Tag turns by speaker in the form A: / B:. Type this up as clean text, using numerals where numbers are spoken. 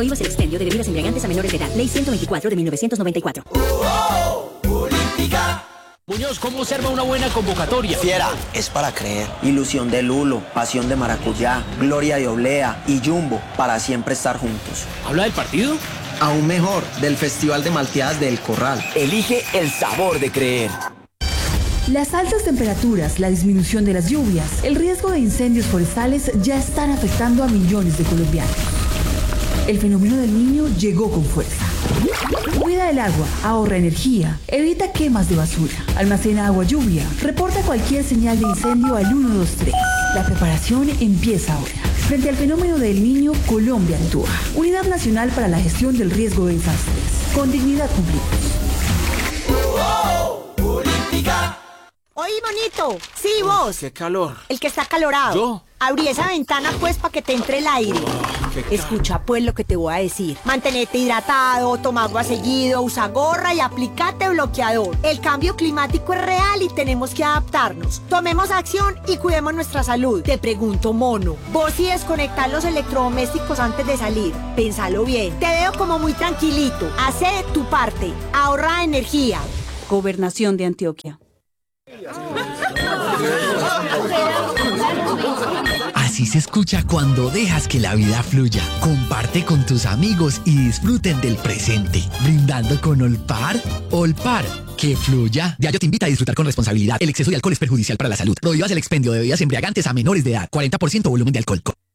A: Prohíbas el expendio de bebidas embriagantes a menores de edad. Ley 124 de 1994.
B: Política.
C: Muñoz, ¿cómo se arma una buena convocatoria?
D: Fiera, es para creer. Ilusión de Lulo, pasión de maracuyá, gloria de oblea y jumbo para siempre estar juntos.
C: ¿Habla del partido?
D: Aún mejor, del Festival de Malteadas del Corral.
B: Elige el sabor de creer.
E: Las altas temperaturas, la disminución de las lluvias, el riesgo de incendios forestales ya están afectando a millones de colombianos. El fenómeno del Niño llegó con fuerza. Cuida el agua, ahorra energía, evita quemas de basura, almacena agua lluvia, reporta cualquier señal de incendio al 123. La preparación empieza ahora. Frente al fenómeno del Niño, Colombia actúa. Unidad Nacional para la Gestión del Riesgo de Desastres. Con dignidad cumplimos.
B: Política.
F: Oí, monito. Sí, vos.
C: ¡Qué calor!
F: El que está calorado.
C: ¿Yo?
F: Abrí esa ventana, pues, para que te entre el aire. Escucha, pues, lo que te voy a decir. Mantenete hidratado, toma agua seguido, usa gorra y aplícate bloqueador. El cambio climático es real y tenemos que adaptarnos. Tomemos acción y cuidemos nuestra salud. Te pregunto, mono, vos sí desconectar los electrodomésticos antes de salir. Pénsalo bien. Te veo como muy tranquilito. Hacé tu parte. Ahorra energía.
G: Gobernación de Antioquia.
H: Así se escucha cuando dejas que la vida fluya. Comparte con tus amigos y disfruten del presente. Brindando con Olpar. Olpar, que fluya. Diallo te invita a disfrutar con responsabilidad. El exceso de alcohol es perjudicial para la salud. Prohíbas el expendio de bebidas embriagantes a menores de edad. 40% volumen de alcohol.